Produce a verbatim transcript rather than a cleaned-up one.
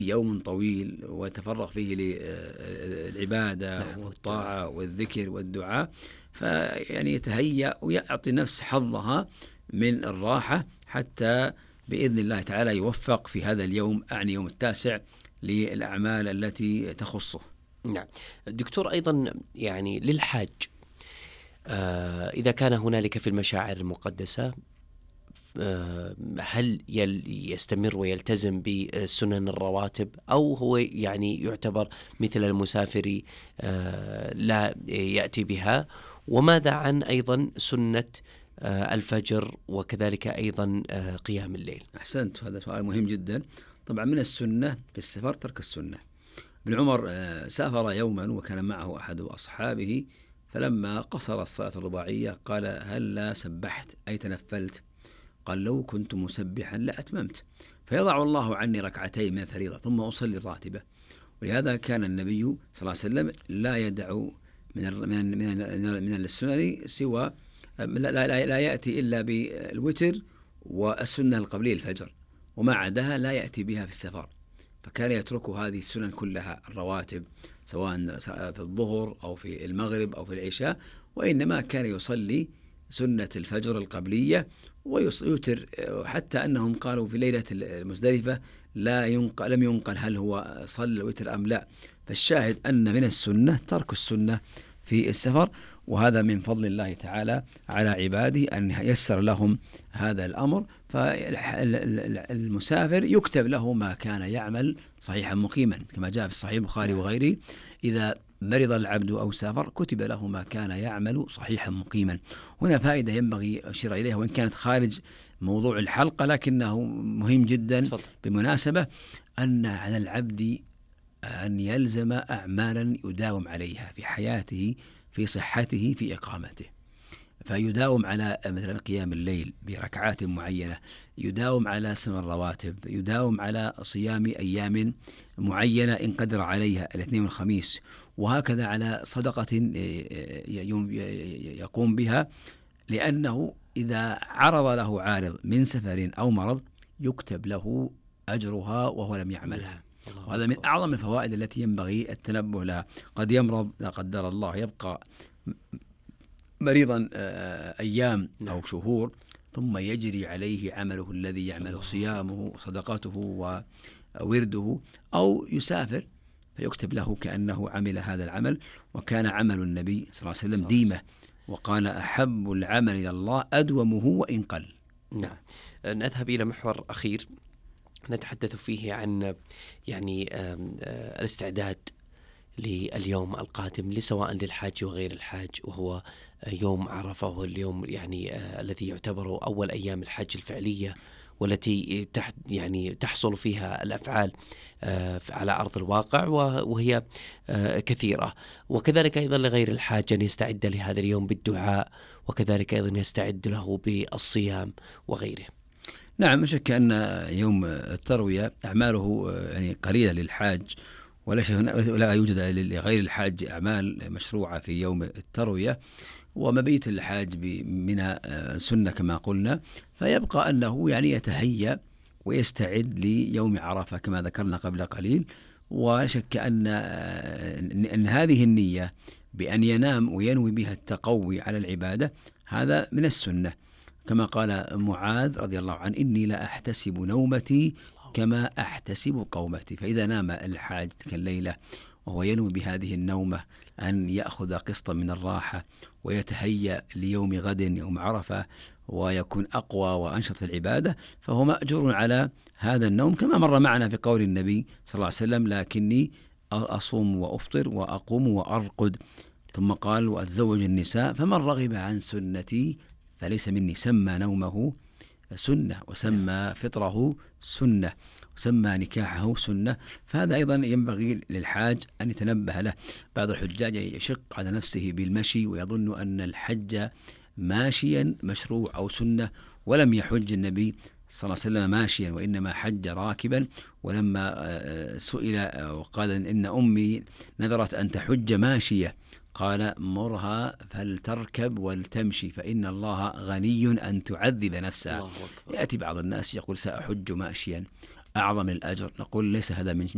يوم طويل ويتفرغ فيه للعبادة والطاعة والذكر والدعاء، فيعني يتهيأ ويعطي نفس حظها من الراحة حتى بإذن الله تعالى يوفق في هذا اليوم، أعني يوم التاسع، للأعمال التي تخصه. نعم دكتور، أيضا يعني للحاج آه إذا كان هنالك في المشاعر المقدسة آه هل يستمر ويلتزم بسنن الرواتب، أو هو يعني يعتبر مثل المسافر آه لا يأتي بها؟ وماذا عن أيضا سنة آه الفجر وكذلك أيضا آه قيام الليل؟ أحسنت، هذا سؤال مهم جدا. طبعا من السنة في السفر ترك السنة. ابن عمر سافر يوما وكان معه أحد أصحابه، فلما قصر الصلاة الرباعية قال: هل لا سبحت أي تنفلت؟ قال: لو كنت مسبحا لأتممت. فيضع الله عني ركعتين من الفريضة ثم أصلي الراتبة. ولهذا كان النبي صلى الله عليه وسلم لا يدع من من من, من السنن سوى لا, لا, لا يأتي إلا بالوتر والسنة القبلية الفجر، وما عداها لا يأتي بها في السفر. فكان يترك هذه السنن كلها الرواتب سواء في الظهر أو في المغرب أو في العشاء، وإنما كان يصلي سنة الفجر القبلية ويوتر، حتى أنهم قالوا في ليلة المزدلفة لا ينقل لم ينقل هل هو صلى الوتر أم لا. فالشاهد أن من السنة ترك السنة في السفر، وهذا من فضل الله تعالى على عباده أن يسر لهم هذا الأمر. فالمسافر يكتب له ما كان يعمل صحيحا مقيما، كما جاء في الصحيح البخاري وغيره: إذا مرض العبد أو سافر كتب له ما كان يعمل صحيحا مقيما. هنا فائدة ينبغي أشير إليها وإن كانت خارج موضوع الحلقة، لكنه مهم جدا. فضل. بالمناسبة أن على العبد أن يلزم أعمالا يداوم عليها في حياته، في صحته، في إقامته. فيداوم على مثلا قيام الليل بركعات معينة، يداوم على سنن الرواتب، يداوم على صيام أيام معينة إن قدر عليها، الاثنين والخميس، وهكذا على صدقة يقوم بها، لأنه إذا عرض له عارض من سفر أو مرض يكتب له أجرها وهو لم يعملها. وهذا من أعظم الفوائد التي ينبغي التنبه لها. قد يمرض لا قدر الله، يبقى مريضا أيام أو شهور، ثم يجري عليه عمله الذي يعمله، صيامه وصدقاته وورده، أو يسافر فيكتب له كأنه عمل هذا العمل. وكان عمل النبي صلى الله عليه وسلم ديمة، وقال: أحب العمل إلى الله أدومه وإن قل. نعم. نذهب إلى محور أخير نتحدث فيه عن يعني الاستعداد لليوم القادم، لسواء للحاج وغير الحاج، وهو يوم عرفة، وهو اليوم يعني آه الذي يعتبر أول أيام الحج الفعلية، والتي تح يعني تحصل فيها الأفعال آه على أرض الواقع، وهي آه كثيرة. وكذلك أيضا لغير الحاج أن يستعد لهذا اليوم بالدعاء، وكذلك أيضا يستعد له بالصيام وغيره. نعم، شك أن يوم التروية أعماله يعني قليلة للحاج، ولا شيء لا يوجد لغير الحاج أعمال مشروعة في يوم التروية. ومبيت الحاج بمنى سنة كما قلنا، فيبقى أنه يعني يتهيأ ويستعد ليوم عرفة كما ذكرنا قبل قليل. وشك أن أن هذه النية بأن ينام وينوي بها التقوي على العبادة هذا من السنة، كما قال معاذ رضي الله عنه: إني لا أحتسب نومتي كما أحتسب قومتي. فإذا نام الحاج تلك الليلة وهو ينوي بهذه النومة أن يأخذ قسطا من الراحة ويتهيأ ليوم غد يوم عرفة ويكون أقوى وأنشط في العبادة، فهو مأجور على هذا النوم، كما مر معنا في قول النبي صلى الله عليه وسلم: لكني أصوم وأفطر وأقوم وأرقد. ثم قال: وأتزوج النساء، فمن رغب عن سنتي فليس مني. سمى نومه سنة، وسمى فطره سنة، وسمى نكاحه سنة. فهذا أيضا ينبغي للحاج أن يتنبه له. بعض الحجاج يشق على نفسه بالمشي ويظن أن الحج ماشيا مشروع أو سنة، ولم يحج النبي صلى الله عليه وسلم ماشيا، وإنما حج راكبا. ولما سئل وقال: إن أمي نذرت أن تحج ماشية، قال: مرها فلتركب ولتمشي فإن الله غني أن تعذب نفسها. يأتي بعض الناس يقول: سأحج ماشيا أعظم الأجر. نقول: ليس هذا من